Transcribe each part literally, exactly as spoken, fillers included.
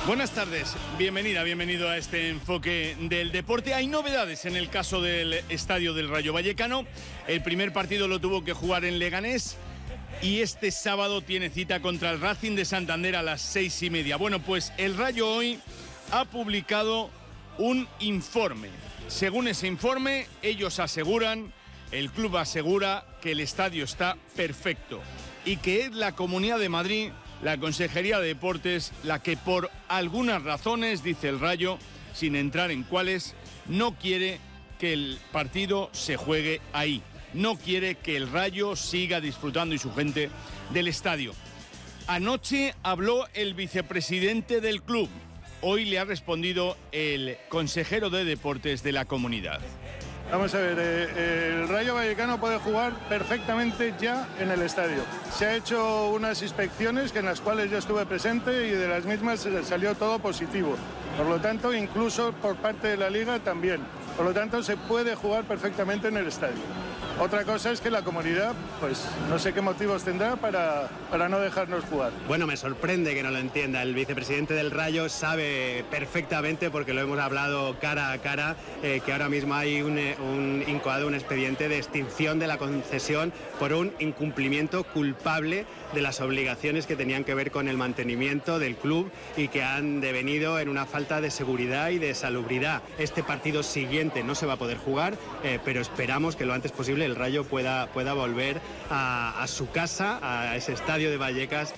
Buenas tardes, bienvenida, bienvenido a este enfoque del deporte. Hay novedades en el caso del estadio del Rayo Vallecano. El primer partido lo tuvo que jugar en Leganés y este sábado tiene cita contra el Racing de Santander a las seis y media. Bueno, pues el Rayo hoy ha publicado un informe. Según ese informe, ellos aseguran, el club asegura que el estadio está perfecto y que es la Comunidad de Madrid, la Consejería de Deportes, la que por algunas razones, dice el Rayo, sin entrar en cuáles, no quiere que el partido se juegue ahí. No quiere que el Rayo siga disfrutando y su gente del estadio. Anoche habló el vicepresidente del club. Hoy le ha respondido el consejero de Deportes de la comunidad. Vamos a ver, eh, el Rayo Vallecano puede jugar perfectamente ya en el estadio. Se ha hecho unas inspecciones que en las cuales yo estuve presente y de las mismas salió todo positivo. Por lo tanto, incluso por parte de la Liga también. Por lo tanto, se puede jugar perfectamente en el estadio. Otra cosa es que la comunidad, pues no sé qué motivos tendrá para, para no dejarnos jugar. Bueno, me sorprende que no lo entienda. El vicepresidente del Rayo sabe perfectamente, porque lo hemos hablado cara a cara, eh, que ahora mismo hay un, un incoado, un expediente de extinción de la concesión por un incumplimiento culpable de las obligaciones que tenían que ver con el mantenimiento del club y que han devenido en una falta de seguridad y de salubridad. Este partido siguiente no se va a poder jugar, eh, pero esperamos que lo antes posible el Rayo pueda, pueda volver a, a su casa, a ese estadio de Vallecas.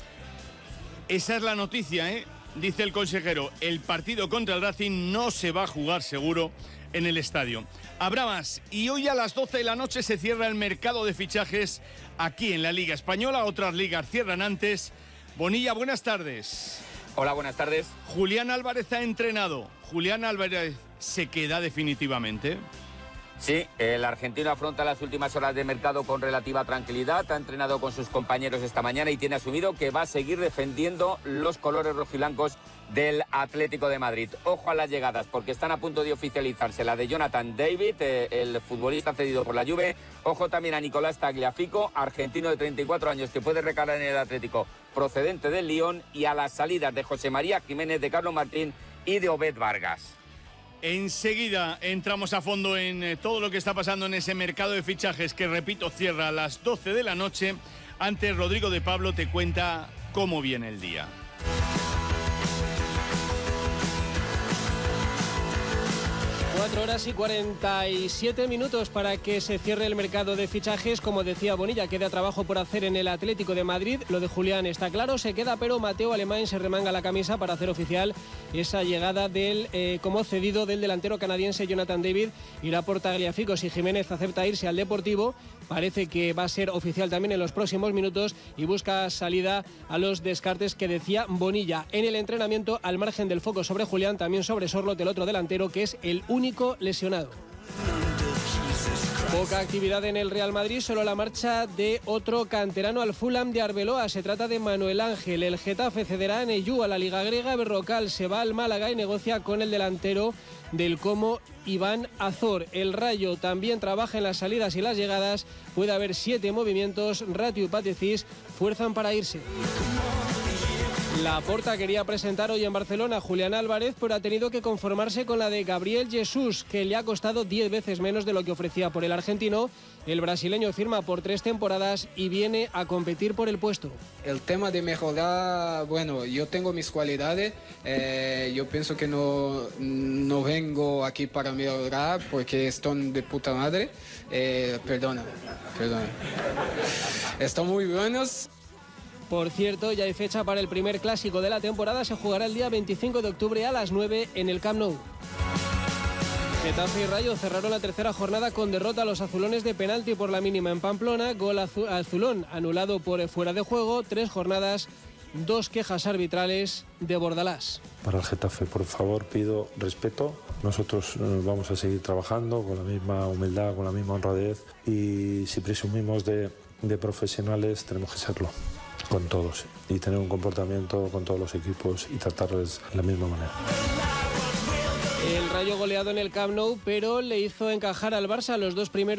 Esa es la noticia, ¿eh? Dice el consejero, el partido contra el Racing no se va a jugar seguro en el estadio. Habrá más, y hoy a las doce de la noche se cierra el mercado de fichajes aquí en la Liga Española. Otras ligas cierran antes. Bonilla, buenas tardes. Hola, buenas tardes. Julián Álvarez ha entrenado. Julián Álvarez se queda definitivamente. Sí, el argentino afronta las últimas horas de mercado con relativa tranquilidad, ha entrenado con sus compañeros esta mañana y tiene asumido que va a seguir defendiendo los colores rojiblancos del Atlético de Madrid. Ojo a las llegadas, porque están a punto de oficializarse la de Jonathan David, eh, el futbolista cedido por la Juve. Ojo también a Nicolás Tagliafico, argentino de treinta y cuatro años que puede recalar en el Atlético, procedente del Lyon, y a las salidas de José María Jiménez, de Carlos Martín y de Obed Vargas. Enseguida entramos a fondo en eh, todo lo que está pasando en ese mercado de fichajes que, repito, cierra a las doce de la noche. Antes, Rodrigo de Pablo te cuenta cómo viene el día. Cuatro horas y cuarenta y siete minutos para que se cierre el mercado de fichajes. Como decía Bonilla, queda trabajo por hacer en el Atlético de Madrid. Lo de Julián está claro, se queda, pero Mateo Alemán se remanga la camisa para hacer oficial esa llegada del eh, como cedido del delantero canadiense Jonathan David. Irá por Tagliafico. Si Jiménez acepta irse al Deportivo, parece que va a ser oficial también en los próximos minutos y busca salida a los descartes que decía Bonilla. En el entrenamiento, al margen del foco sobre Julián, también sobre Sorloth, el otro delantero, que es el único lesionado. Poca actividad en el Real Madrid, solo la marcha de otro canterano al Fulham de Arbeloa. Se trata de Manuel Ángel. El Getafe cederá en Eyu a la Liga Griega. Berrocal se va al Málaga y negocia con el delantero del Como, Iván Azor. El Rayo también trabaja en las salidas y las llegadas. Puede haber siete movimientos. Ratio y Patecís fuerzan para irse. Laporta quería presentar hoy en Barcelona a Julián Álvarez, pero ha tenido que conformarse con la de Gabriel Jesús, que le ha costado diez veces menos de lo que ofrecía por el argentino. El brasileño firma por tres temporadas y viene a competir por el puesto. El tema de mejorar, bueno, yo tengo mis cualidades, eh, yo pienso que no, no vengo aquí para mejorar porque están de puta madre, eh, perdona, perdona, están muy buenos. Por cierto, ya hay fecha para el primer clásico de la temporada. Se jugará el día veinticinco de octubre a las nueve en el Camp Nou. Getafe y Rayo cerraron la tercera jornada con derrota a los azulones de penalti por la mínima en Pamplona. Gol azul, azulón anulado por fuera de juego. Tres jornadas, dos quejas arbitrales de Bordalás. Para el Getafe, por favor, pido respeto. Nosotros vamos a seguir trabajando con la misma humildad, con la misma honradez. Y si presumimos de, de profesionales, tenemos que serlo con todos y tener un comportamiento con todos los equipos y tratarles de la misma manera. El Rayo goleado en el Camp Nou, pero le hizo encajar al Barça los dos primeros